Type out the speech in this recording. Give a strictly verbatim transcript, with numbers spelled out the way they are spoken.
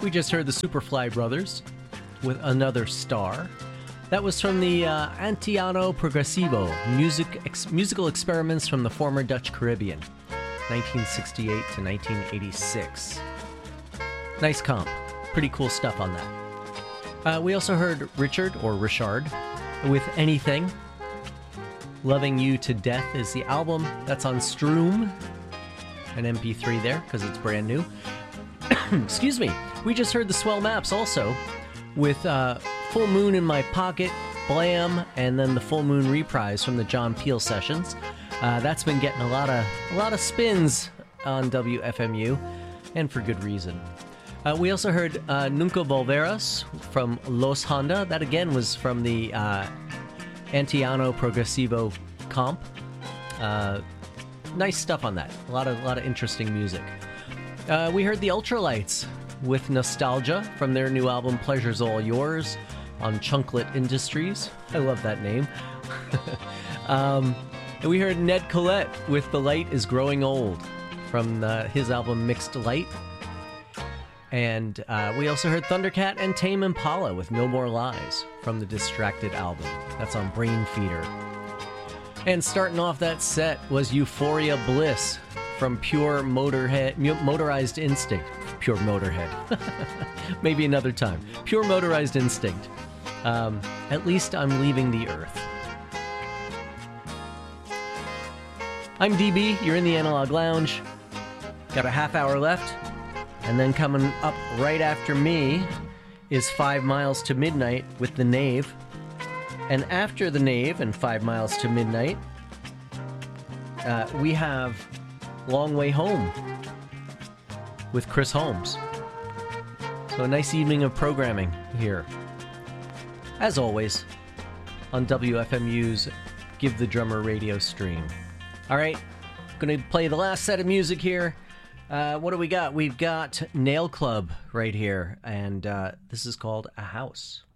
We just heard the Superfly Brothers with Another Star. That was from the uh, Antiano Progressivo, music ex- musical experiments from the former Dutch Caribbean, nineteen sixty-eight to nineteen eighty-six. Nice comp. Pretty cool stuff on that. Uh, we also heard Richard, or Richard, with Anything. Loving You to Death is the album. That's on Stroom, an M P three there, because it's brand new. Excuse me. We just heard the Swell Maps also, with uh, Full Moon in My Pocket, Blam, and then the Full Moon reprise from the John Peel sessions. Uh, that's been getting a lot of a lot of spins on W F M U, and for good reason. Uh, we also heard uh, Nunca Volveras from Los Honda. That again was from the uh, Antiano Progressivo comp. Uh, nice stuff on that. A lot of a lot of interesting music. Uh, we heard the Ultralights with Nostalgia from their new album Pleasure's All Yours on Chunklet Industries. I love that name. um, and we heard Ned Collette with The Light is Growing Old from the, his album Mixed Light. And uh, we also heard Thundercat and Tame Impala with No More Lies from the Distracted album. That's on Brain Feeder. And starting off that set was Euphoria Bliss from Pure Motorhead, Motorized Instinct. Pure Motorhead. Maybe another time. Pure Motorized Instinct. Um, at least I'm leaving the earth. I'm D B. You're in the Analog Lounge. Got a half hour left. And then coming up right after me is Five Miles to Midnight with The Knave. And after The Knave and Five Miles to Midnight, uh, we have Long Way Home with Chris Holmes. So a nice evening of programming here. As always, on W F M U's Give the Drummer radio stream. All right, going to play the last set of music here. Uh, what do we got? We've got Nail Club right here, and uh, this is called A House.